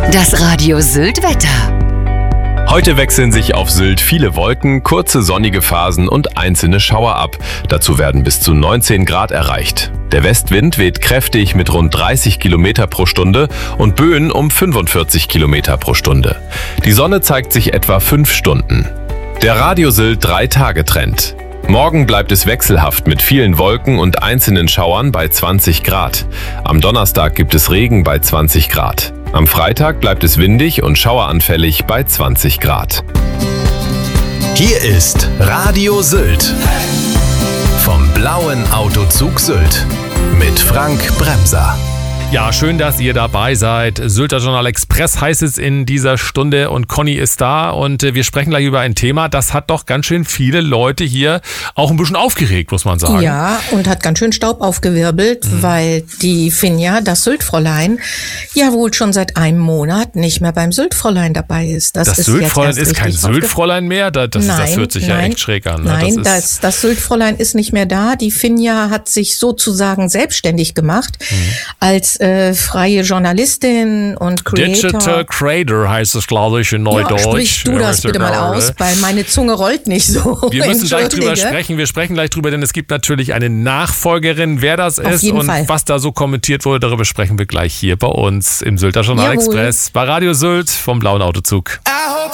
Das Radio Sylt Wetter. Heute wechseln sich auf Sylt viele Wolken, kurze sonnige Phasen und einzelne Schauer ab. Dazu werden bis zu 19 Grad erreicht. Der Westwind weht kräftig mit rund 30 Kilometer pro Stunde und Böen um 45 Kilometer pro Stunde. Die Sonne zeigt sich etwa 5 Stunden. Der Radio Sylt 3-Tage-Trend. Morgen bleibt es wechselhaft mit vielen Wolken und einzelnen Schauern bei 20 Grad. Am Donnerstag gibt es Regen bei 20 Grad. Am Freitag bleibt es windig und schaueranfällig bei 20 Grad. Hier ist Radio Sylt. Vom blauen Autozug Sylt. Mit Frank Bremser. Ja, schön, dass ihr dabei seid. Sylter Journal Express heißt es in dieser Stunde und Conny ist da und wir sprechen gleich über ein Thema, das hat doch ganz schön viele Leute hier auch ein bisschen aufgeregt, muss man sagen. Ja, und hat ganz schön Staub aufgewirbelt, weil die Finja, das Syltfräulein, ja wohl schon seit einem Monat nicht mehr beim Syltfräulein dabei ist. Das Syltfräulein ist kein Syltfräulein mehr? Das hört sich ja echt schräg an. Ne? Nein, das Syltfräulein ist nicht mehr da. Die Finja hat sich sozusagen selbstständig gemacht als freie Journalistin und Creator. Digital Creator heißt es, glaube ich, in Neudeutsch. Ja, sprich du das bitte mal aus, weil meine Zunge rollt nicht so. Wir müssen gleich drüber sprechen. Wir sprechen gleich drüber, denn es gibt natürlich eine Nachfolgerin. Wer das ist und was da so kommentiert wurde, darüber sprechen wir gleich hier bei uns im Sylter Journal Express bei Radio Sylt vom blauen Autozug. I hope